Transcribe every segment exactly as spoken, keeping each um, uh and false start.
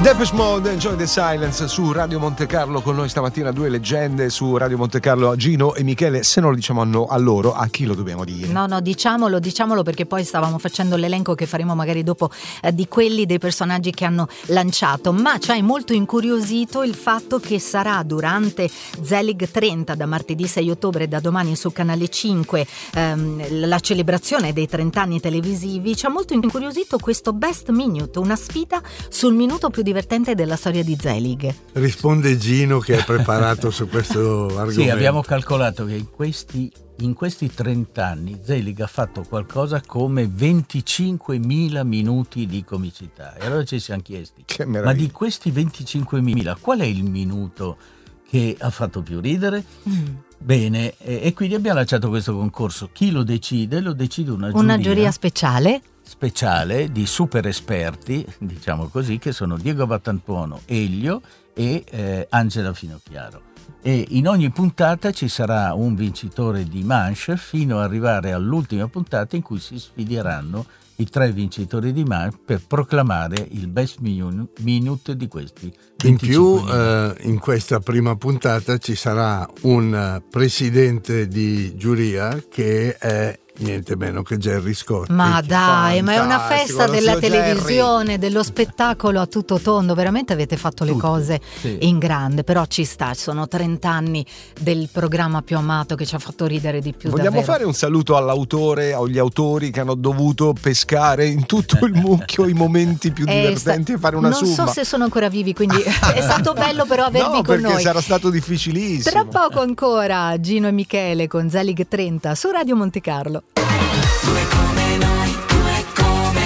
Depeche Mode, Enjoy the Silence su Radio Monte Carlo. Con noi stamattina due leggende su Radio Monte Carlo, Gino e Michele. Se non lo diciamo a, no, a loro, a chi lo dobbiamo dire? No, no, diciamolo, diciamolo perché poi stavamo facendo l'elenco che faremo magari dopo eh, di quelli dei personaggi che hanno lanciato. Ma ci hai molto incuriosito il fatto che sarà durante Zelig trenta, da martedì sei ottobre, da domani su Canale cinque, ehm, la celebrazione dei trenta anni televisivi. Ci ha molto incuriosito questo Best Minute, una sfida sul minuto più divertente della storia di Zelig. Risponde Gino che è preparato su questo argomento. Sì, abbiamo calcolato che in questi, in questi trenta anni Zelig ha fatto qualcosa come venticinquemila minuti di comicità. E allora ci siamo chiesti, ma di questi venticinquemila qual è il minuto che ha fatto più ridere? Mm. Bene, e, e quindi abbiamo lanciato questo concorso. Chi lo decide? Lo decide una giuria. Una giuria speciale? speciale di super esperti, diciamo così, che sono Diego Battantuono, Elio e eh, Angela Finocchiaro. E in ogni puntata ci sarà un vincitore di manche fino ad arrivare all'ultima puntata in cui si sfideranno i tre vincitori di manche per proclamare il best minute di questi. In più eh, in questa prima puntata ci sarà un presidente di giuria che è niente meno che Gerry Scotti. Ma dai, ma è una festa della televisione, Gerry, dello spettacolo a tutto tondo. Veramente avete fatto le Tutto, cose sì. in grande. Però ci sta, sono trenta anni del programma più amato che ci ha fatto ridere di più. Vogliamo davvero. fare un saluto all'autore, agli autori che hanno dovuto pescare in tutto il mucchio i momenti più divertenti eh, e fare una non summa. Non so se sono ancora vivi, quindi è stato bello però avervi no, con noi. perché sarà stato difficilissimo. Tra poco ancora Gino e Michele con Zelig trenta su Radio Monte Carlo. Due come noi, due come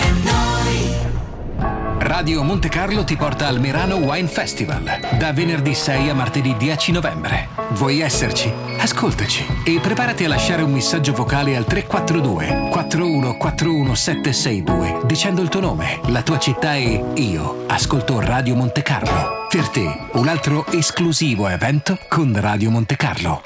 noi. Radio Monte Carlo ti porta al Merano Wine Festival da venerdì sei a martedì dieci novembre. Vuoi esserci? Ascoltaci e preparati a lasciare un messaggio vocale al tre quattro due quattro uno quattro uno sette sei due dicendo il tuo nome, la tua città e io ascolto Radio Monte Carlo. Per te un altro esclusivo evento con Radio Monte Carlo.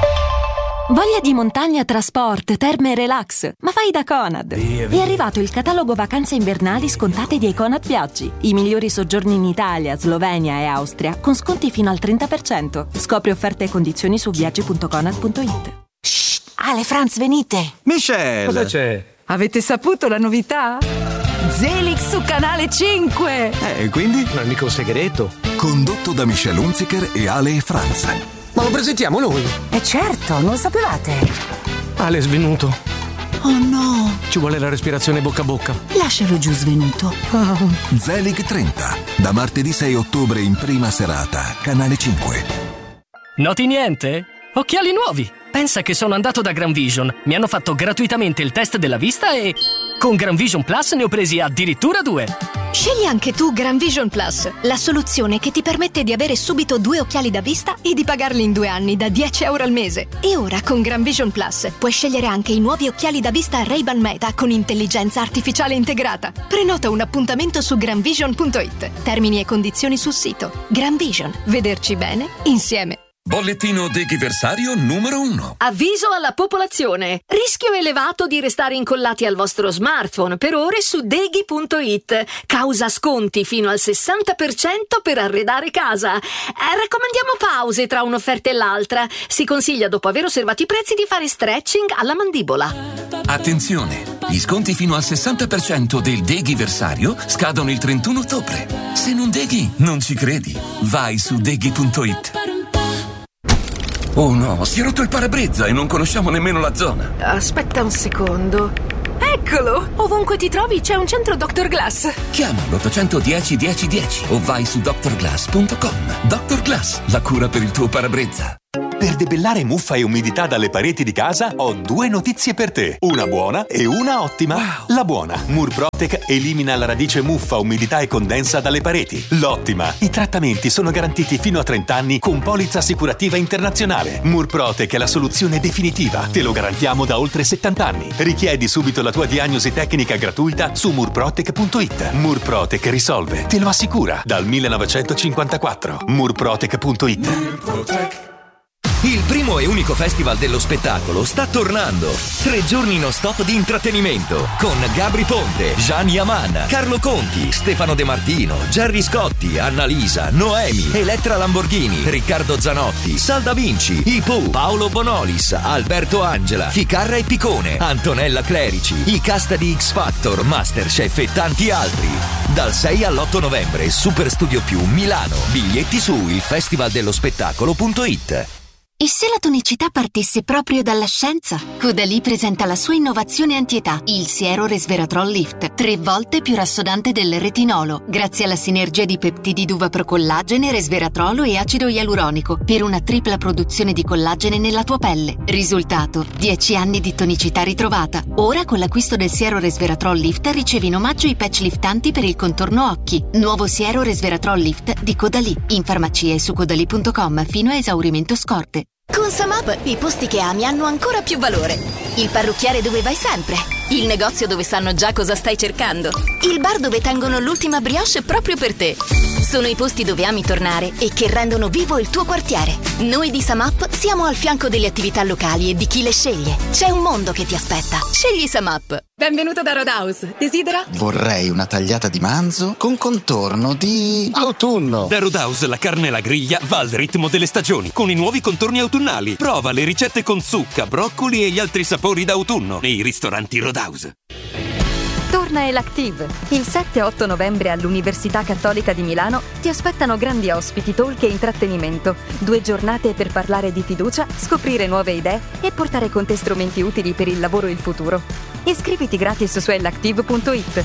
Voglia di montagna, trasport, terme e relax? Ma vai da Conad! Via, via. È arrivato il catalogo vacanze invernali scontate di Conad Viaggi. I migliori soggiorni in Italia, Slovenia e Austria con sconti fino al trenta per cento. Scopri offerte e condizioni su viaggi punto conad punto it. Shh! Ale, Franz, venite! Michelle! Cosa c'è? Avete saputo la novità? Zelig su Canale cinque! Eh, quindi? Non è mica un segreto. Condotto da Michelle Hunziker e Ale e Franz. Ma lo presentiamo noi? Eh certo, non sapevate. Ale è svenuto. Oh no. Ci vuole la respirazione bocca a bocca. Lascialo giù svenuto. Oh. Zelig trenta, da martedì sei ottobre in prima serata, Canale cinque. Noti niente? Occhiali nuovi! Pensa che sono andato da Gran Vision. Mi hanno fatto gratuitamente il test della vista e con Gran Vision Plus ne ho presi addirittura due. Scegli anche tu Gran Vision Plus, la soluzione che ti permette di avere subito due occhiali da vista e di pagarli in due anni da dieci euro al mese. E ora con Gran Vision Plus puoi scegliere anche i nuovi occhiali da vista Ray-Ban Meta con intelligenza artificiale integrata. Prenota un appuntamento su gran vision punto it. Termini e condizioni sul sito. Gran Vision, vederci bene insieme. Bollettino deghiversario numero uno. Avviso alla popolazione. Rischio elevato di restare incollati al vostro smartphone per ore su deghi punto it. Causa sconti fino al sessanta per cento per arredare casa. Eh, raccomandiamo pause tra un'offerta e l'altra. Si consiglia, dopo aver osservato i prezzi, di fare stretching alla mandibola. Attenzione! Gli sconti fino al sessanta per cento del deghiversario scadono il trentuno ottobre. Se non deghi, non ci credi. Vai su deghi punto it. Oh no, si è rotto il parabrezza e non conosciamo nemmeno la zona. Aspetta un secondo. Eccolo! Ovunque ti trovi c'è un centro doctor Glass. Chiama l'ottocento dieci dieci dieci o vai su doctor glass punto com. doctor Glass, la cura per il tuo parabrezza. Per debellare muffa e umidità dalle pareti di casa ho due notizie per te, una buona e una ottima. Wow. La buona, Murprotec elimina la radice muffa, umidità e condensa dalle pareti. L'ottima, i trattamenti sono garantiti fino a trenta anni con polizza assicurativa internazionale. Murprotec è la soluzione definitiva, te lo garantiamo da oltre settanta anni. Richiedi subito la tua diagnosi tecnica gratuita su murprotec punto it. Murprotec risolve, te lo assicura, dal millenovecentocinquantaquattro. murprotec punto it. Murprotec. Il primo e unico festival dello spettacolo sta tornando. Tre giorni non stop di intrattenimento con Gabri Ponte, Gian Yaman, Carlo Conti, Stefano De Martino, Gerry Scotti, Annalisa, Noemi, Elettra Lamborghini, Riccardo Zanotti, Salda Vinci, I Pooh, Paolo Bonolis, Alberto Angela, Ficarra e Picone, Antonella Clerici, i cast di X Factor, Masterchef e tanti altri. Dal sei all'otto novembre, Super Studio Più Milano. Biglietti su il festivaldello spettacolo punto it. E se la tonicità partisse proprio dalla scienza? Caudalie presenta la sua innovazione antietà, il siero resveratrol lift, tre volte più rassodante del retinolo, grazie alla sinergia di peptidi d'uva procollagene, resveratrolo e acido ialuronico, per una tripla produzione di collagene nella tua pelle. Risultato: dieci anni di tonicità ritrovata. Ora con l'acquisto del siero resveratrol lift ricevi in omaggio i patch liftanti per il contorno occhi. Nuovo siero resveratrol lift di Caudalie, in farmacia e su caudalie punto com fino a esaurimento scorte. Con Samap i posti che ami hanno ancora più valore. Il parrucchiere dove vai sempre. Il negozio dove sanno già cosa stai cercando. Il bar dove tengono l'ultima brioche proprio per te. Sono i posti dove ami tornare e che rendono vivo il tuo quartiere. Noi di Samap siamo al fianco delle attività locali e di chi le sceglie. C'è un mondo che ti aspetta. Scegli Samap. Benvenuto da Roadhouse. Desidera? Vorrei una tagliata di manzo con contorno di autunno. Da Roadhouse la carne alla griglia va al ritmo delle stagioni, con i nuovi contorni autunnali. Prova le ricette con zucca, broccoli e gli altri sapori d'autunno nei ristoranti Roadhouse. Torna Elactive. Il sette e otto novembre all'Università Cattolica di Milano ti aspettano grandi ospiti, talk e intrattenimento. Due giornate per parlare di fiducia, scoprire nuove idee e portare con te strumenti utili per il lavoro e il futuro. Iscriviti gratis su elactive punto it.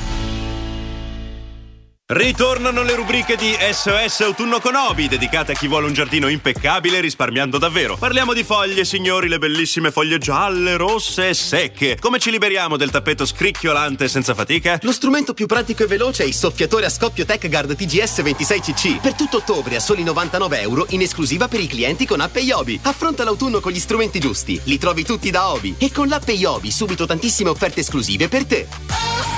Ritornano le rubriche di S O S Autunno con Obi, dedicate a chi vuole un giardino impeccabile risparmiando davvero. Parliamo di foglie, signori, le bellissime foglie gialle, rosse e secche. Come ci liberiamo del tappeto scricchiolante senza fatica? Lo strumento più pratico e veloce è il soffiatore a scoppio TechGuard T G S ventisei C C. Per tutto ottobre a soli novantanove euro in esclusiva per i clienti con app Iobi. Affronta l'autunno con gli strumenti giusti. Li trovi tutti da Obi. E con l'app Iobi subito tantissime offerte esclusive per te.